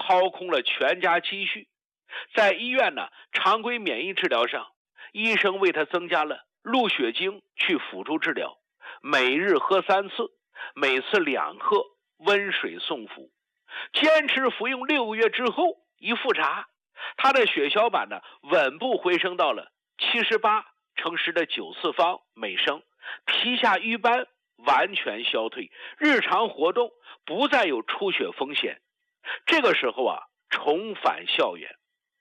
掏空了全家积蓄。在医院呢，常规免疫治疗上，医生为他增加了鹿血精去辅助治疗，每日喝3次，每次2克，温水送服。坚持服用6个月之后，一复查，他的血小板呢稳步回升到了78×10^9次方每升，皮下瘀斑完全消退，日常活动不再有出血风险。这个时候啊，重返校园，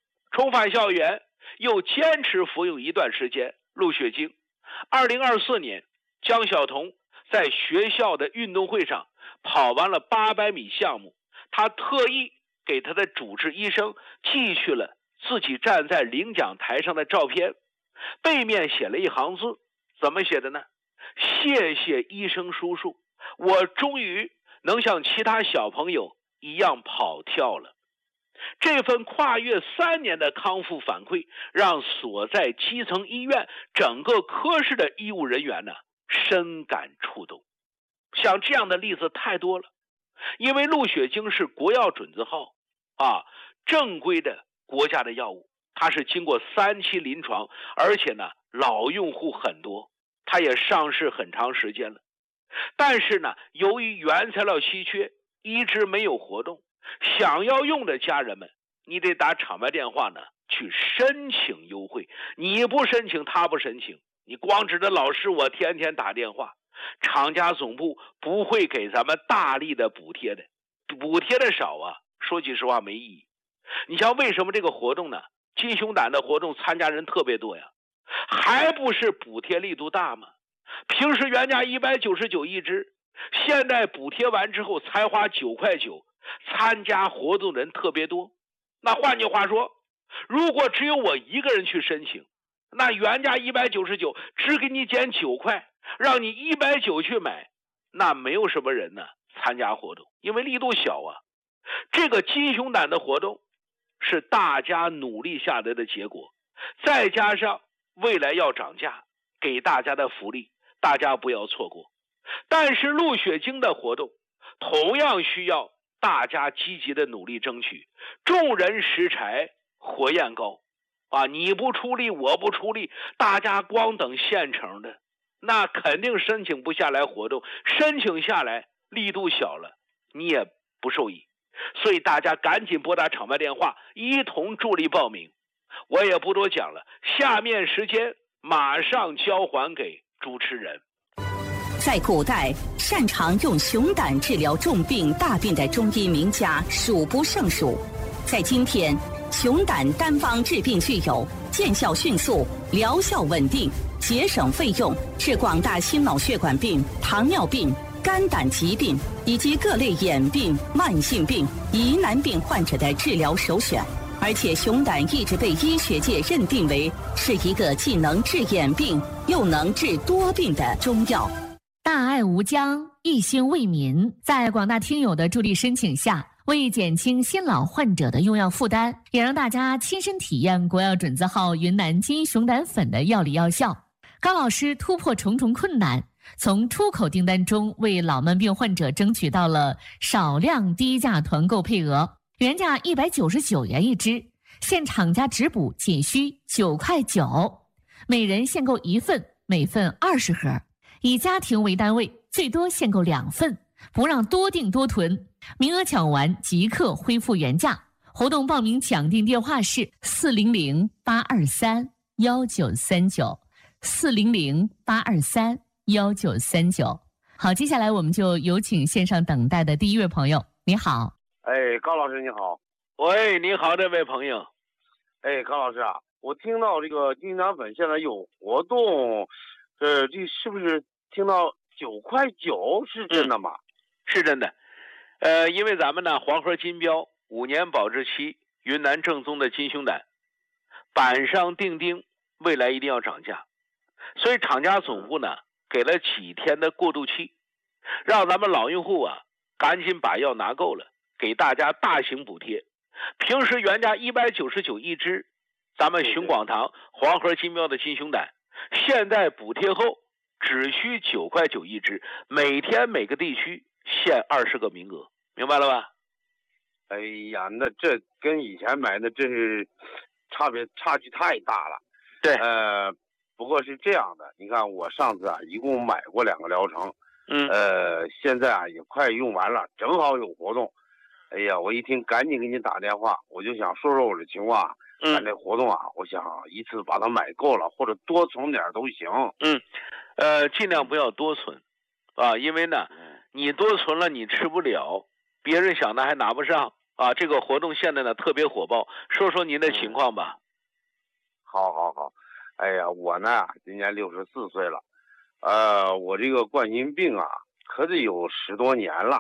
又坚持服用一段时间鹿血精。2024年，江晓彤在学校的运动会上跑完了800米项目，他特意给他的主治医生寄去了自己站在领奖台上的照片，背面写了一行字，怎么写的呢？谢谢医生叔叔，我终于能像其他小朋友一样跑跳了。这份跨越3年的康复反馈，让所在基层医院整个科室的医务人员呢深感触动。像这样的例子太多了，因为鹿血精是国药准字号正规的国家的药物，它是经过3期临床，而且呢老用户很多，它也上市很长时间了。但是呢，由于原材料稀缺，一直没有活动，想要用的家人们，你得打厂外电话呢去申请优惠。你不申请，他不申请，你光指着老师我天天打电话，厂家总部不会给咱们大力的补贴的，补贴的少啊，说句实话没意义。你像为什么这个活动呢？金熊胆的活动参加人特别多呀，还不是补贴力度大吗？平时原价199一支，现在补贴完之后才花9.9块，参加活动人特别多。那换句话说，如果只有我一个人去申请，那原价199只给你减9块，让你190去买，那没有什么人呢参加活动，因为力度小啊。这个金熊胆的活动是大家努力下来的结果，再加上未来要涨价，给大家的福利，大家不要错过。但是鹿血精的活动同样需要大家积极的努力争取，众人拾柴火焰高你不出力我不出力，大家光等现成的，那肯定申请不下来活动，申请下来力度小了，你也不受益。所以大家赶紧拨打厂外电话，一同助力报名。我也不多讲了，下面时间马上交还给主持人。 在古代，擅长用熊胆治疗重病大病的中医名家数不胜数。在今天，熊胆单方治病具有见效迅速、疗效稳定、节省费用，是广大心脑血管病、糖尿病、肝胆疾病以及各类眼病、慢性病、疑难病患者的治疗首选。而且熊胆一直被医学界认定为是一个既能治眼病又能治多病的中药。 大爱无疆，一心为民，在广大听友的助力申请下，为减轻新老患者的用药负担，也让大家亲身体验国药准字号云南金熊胆粉的药理药效。高老师突破重重困难，从出口订单中为老慢病患者争取到了少量低价团购配额，原价199元一支，现厂家直补仅需9.9块，每人限购1份，每份20盒，以家庭为单位，最多限购2份，不让多订多囤，名额抢完即刻恢复原价。活动报名抢订电话是400-823-1939，400-823-1939。好，接下来我们就有请线上等待的第一位朋友。你好。 高老师你好。 喂，你好，这位朋友。 高老师啊，我听到这个金熊胆粉现在有活动，这是不是听到9.9块是真的吗？ 是真的。因为咱们呢黄河金标5年保质期，云南正宗的金熊胆，板上钉钉，未来一定要涨价，所以厂家总部呢给了几天的过渡期，让咱们老用户赶紧把药拿够了，给大家大型补贴。平时原价199一支，咱们熊广堂黄河金标的金熊胆，现在补贴后只需9.9块一支，每天每个地区限20个名额，明白了吧？ 哎呀，那这跟以前买的真是差距太大了。 对， 不过是这样的，你看我上次啊一共买过2个疗程，现在啊也快用完了，正好有活动。哎呀，我一听赶紧给你打电话，我就想说说我的情况。咱这活动啊，我想一次把它买够了，或者多存点都行。 尽量不要多存，啊，因为呢，你多存了你吃不了，别人想的还拿不上啊。这个活动现在呢特别火爆，说说您的情况吧。 好，哎呀，我呢今年64岁了，我这个冠心病啊，可得有10多年了。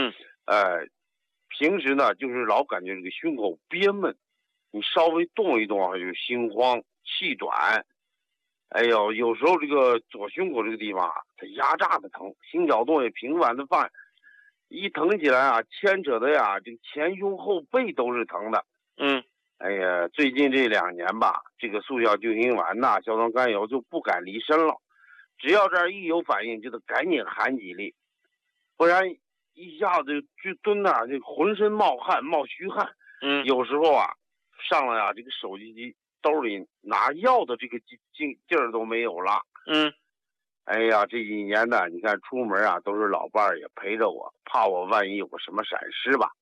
平时呢就是老感觉这个胸口憋闷，你稍微动一动啊就心慌气短。哎呦，有时候这个左胸口这个地方啊，它压榨的疼，心绞动也频繁的犯，一疼起来啊，牵扯的呀，这个前胸后背都是疼的。哎呀，最近这2年吧，这个速效救心丸呐、硝酸甘油就不敢离身了，只要这儿一有反应，就得赶紧含几粒，不然一下子就蹲那儿，就浑身冒汗冒虚汗。有时候啊，上了呀，这个手机兜里拿药的这个劲儿都没有了。哎呀，这几年呢，你看出门啊都是老伴儿也陪着我，怕我万一有个什么闪失吧。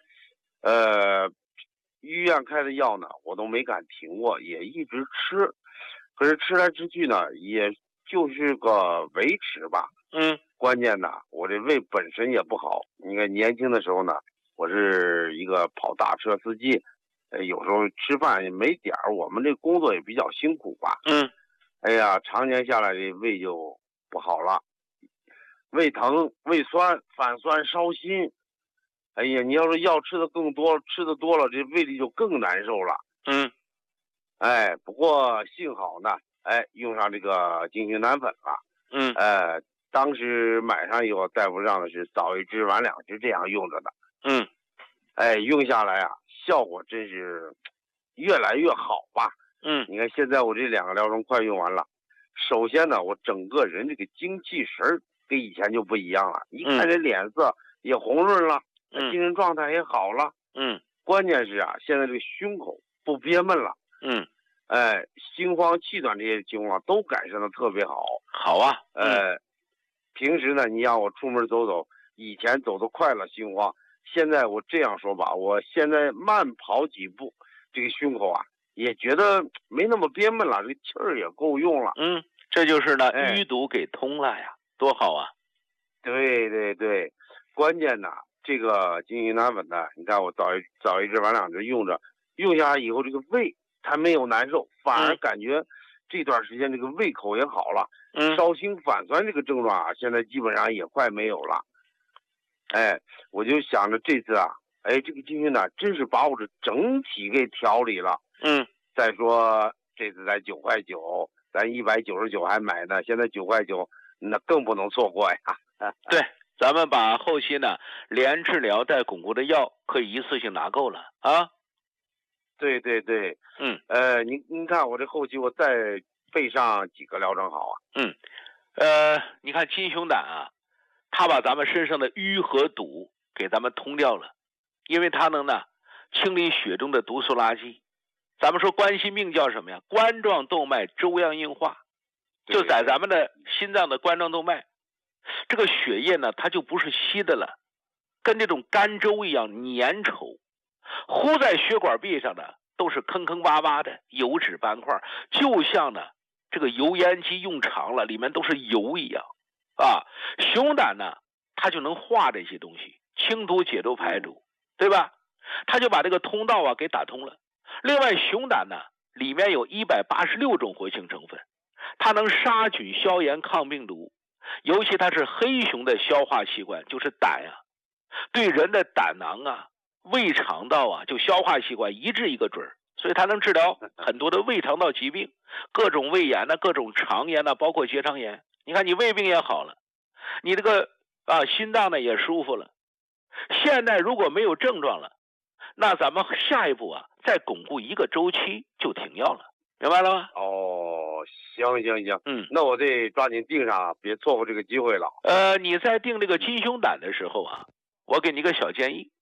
医院开的药呢，我都没敢停过，也一直吃。可是吃来吃去呢，也就是个维持吧。关键呢，我这胃本身也不好。你看年轻的时候呢，我是一个跑大车司机，有时候吃饭也没点儿，我们这工作也比较辛苦吧。哎呀，常年下来这胃就不好了，胃疼、胃酸、反酸、烧心。哎呀，你要是药吃的更多，吃的多了，这胃里就更难受了。不过幸好呢，用上这个金星南粉了。当时买上以后，大夫让的是早1支晚2支这样用着的。用下来啊，效果真是越来越好吧。你看现在我这2个疗程快用完了，首先呢，我整个人这个精气神跟以前就不一样了，一看这脸色也红润了，精神状态也好了。关键是啊，现在这个胸口不憋闷了。心慌气短这些情况都改善的特别好。 好啊。 平时呢，你让我出门走走，以前走得快了心慌，现在我这样说吧，我现在慢跑几步，这个胸口啊也觉得没那么憋闷了，这气儿也够用了。 这就是呢，淤堵给通了呀，多好啊！ 对，关键呢，这个金星南粉呢，你看我早1支晚2支用着，用下来以后，这个胃它没有难受，反而感觉这段时间这个胃口也好了。烧心反酸这个症状啊，现在基本上也快没有了。我就想着这次啊，这个金星呢，真是把我这整体给调理了。再说这次才9块9，咱199还买呢，现在9块9，那更不能错过呀。 对，咱们把后期呢连治疗带巩固的药可以一次性拿够了啊。 对。您看我这后期我再备上几个疗程好啊？ 你看金熊胆啊，它把咱们身上的淤和堵给咱们通掉了，因为它能呢清理血中的毒素垃圾。咱们说冠心病叫什么呀？冠状动脉粥样硬化，就在咱们的心脏的冠状动脉，这个血液呢它就不是稀的了，跟这种干粥一样粘稠，糊在血管壁上的都是坑坑洼洼的油脂斑块，就像呢这个油烟机用长了里面都是油一样啊。熊胆呢它就能化这些东西，清毒解毒排毒，对吧？它就把这个通道啊给打通了。另外熊胆呢里面有186种活性成分，它能杀菌消炎抗病毒，尤其它是黑熊的消化器官，就是胆啊，对人的胆囊啊胃肠道啊就消化器官一治一个准，所以它能治疗很多的胃肠道疾病，各种胃炎各种肠炎包括结肠炎。你看你胃病也好了，你这个心脏呢也舒服了。现在如果没有症状了，那咱们下一步再巩固1个周期就停药了，明白了吗？ 行，那我得抓紧定上，别错过这个机会了。 你在定这个金胸胆的时候我给你一个小建议，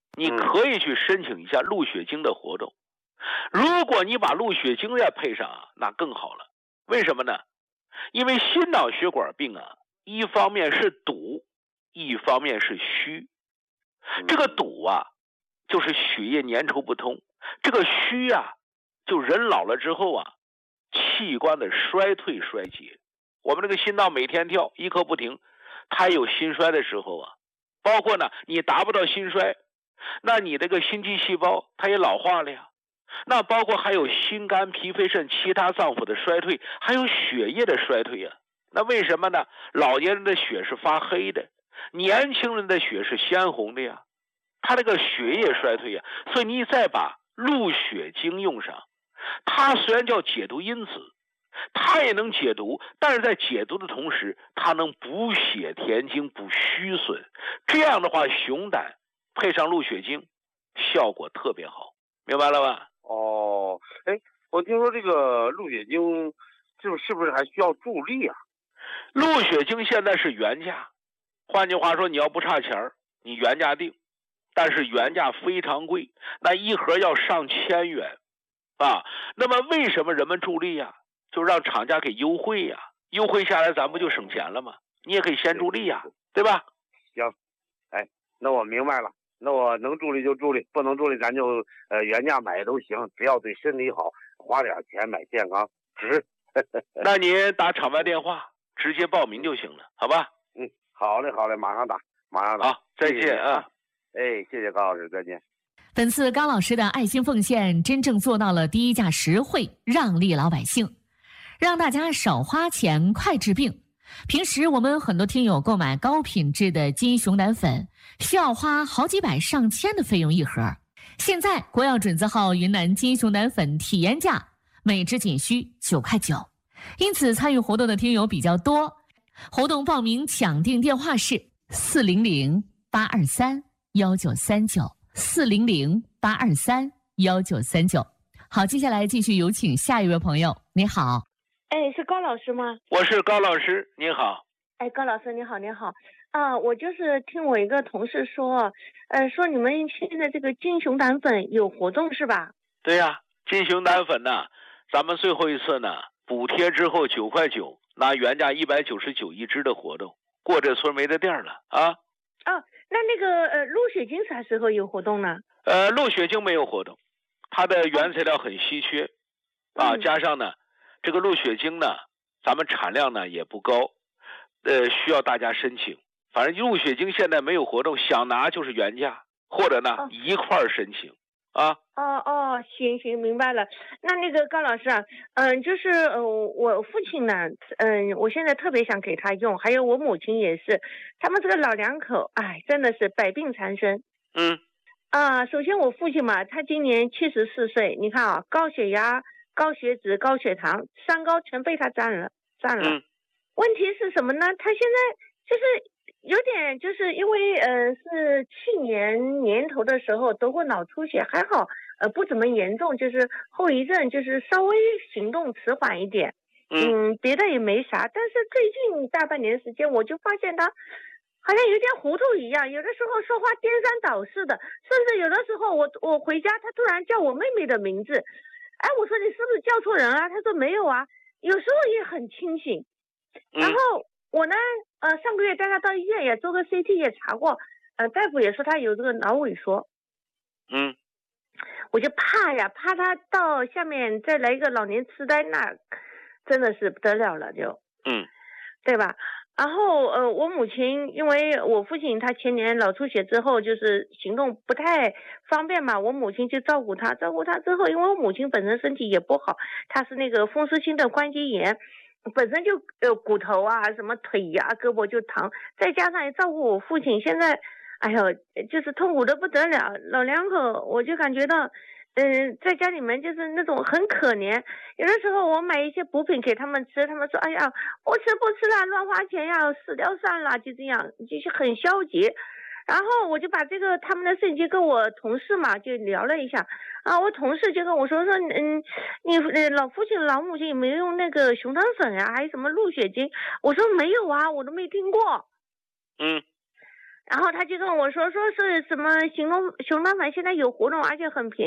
你可以去申请一下鹿血精的活动。如果你把鹿血精再配上啊，那更好了。为什么呢？因为心脑血管病啊，一方面是堵，一方面是虚。这个堵啊，就是血液粘稠不通；这个虚啊，就人老了之后啊，器官的衰退衰竭。我们这个心脏每天跳一刻不停，它有心衰的时候啊，包括呢你达不到心衰，那你这个心肌细胞它也老化了呀。那包括还有心肝脾肺肾其他脏腑的衰退，还有血液的衰退呀。那为什么呢？老年人的血是发黑的，年轻人的血是鲜红的呀。他这个血液衰退呀，所以你再把鹿血精用上，它虽然叫解毒因子，它也能解毒，但是在解毒的同时，它能补血填精补虚损。这样的话，熊胆配上鹿血精，效果特别好，明白了吧？ 哦，哎，我听说这个鹿血精是不是还需要助力啊？ 鹿血精现在是原价，换句话说，你要不差钱儿，你原价定，但是原价非常贵，那一盒要上千元啊。那么为什么人们助力呀？就让厂家给优惠呀，优惠下来咱不就省钱了吗？你也可以先助力呀，对吧？ 行，哎，那我明白了。那我能助力就助力，不能助力咱就原价买都行，只要对身体好，花点钱买健康值。 那您打场外电话直接报名就行了，好吧？ 嗯，好嘞，好嘞，马上打。 好，再见啊！ 哎，谢谢高老师，再见。 本次高老师的爱心奉献，真正做到了低价实惠，让利老百姓，让大家少花钱，快治病。平时我们很多听友购买高品质的金熊胆粉，需要花好几百上千的费用一盒。现在国药准字号云南金熊胆粉体验价每支仅需9块9，因此参与活动的听友比较多。活动报名抢订电话是400-823-1939，400-823-1939。好，接下来继续有请下一位朋友。你好。 哎，是高老师吗？ 我是高老师，你好。 哎，高老师你好，你好。我就是听我一个同事说，说你们现在这个金熊胆粉有活动是吧？ 对呀，金熊胆粉呢，咱们最后一次呢补贴之后9块9，拿原价199一支的活动，过这村没得店了啊。 哦，那个鹿血精啥时候有活动呢？ 鹿血精没有活动，它的原材料很稀缺啊，加上呢。这个鹿血精呢，咱们产量呢也不高，需要大家申请。反正鹿血精现在没有活动，想拿就是原价，或者呢一块儿申请啊。 行，明白了。那个高老师啊，就是我父亲呢，我现在特别想给他用，还有我母亲也是，他们这个老两口，哎，真的是百病缠身。首先我父亲嘛，他今年74岁，你看啊，高血压。高血脂、高血糖、三高全被他占了。问题是什么呢？他现在就是有点，就是因为是去年年头的时候得过脑出血，还好不怎么严重，就是后遗症就是稍微行动迟缓一点。别的也没啥。但是最近大半年时间，我就发现他好像有点糊涂一样，有的时候说话颠三倒四的，甚至有的时候我回家，他突然叫我妹妹的名字。哎，我说你是不是叫错人啊？他说没有啊，有时候也很清醒。然后我呢，上个月带他到医院也做个 CT 也查过，大夫也说他有这个脑萎缩。我就怕他到下面再来一个老年痴呆，那真的是不得了了就。对吧？然后我母亲，因为我父亲他前年脑出血之后，就是行动不太方便嘛，我母亲就照顾他之后，因为我母亲本身身体也不好，她是那个风湿性的关节炎，本身就骨头啊什么腿呀胳膊就疼，再加上也照顾我父亲，现在哎呦就是痛苦的不得了，老两口我就感觉到在家里面就是那种很可怜，有的时候我买一些补品给他们吃，他们说哎呀不吃了，乱花钱呀，死掉算了，就这样，就是很消极。然后我就把这个他们的事情跟我同事嘛就聊了一下啊，我同事就跟我说你老父亲老母亲有没有用那个熊胆粉啊，还有什么鹿血精？我说没有啊，我都没听过。 然后他就跟我说是什么熊猫版现在有活动，而且很便宜。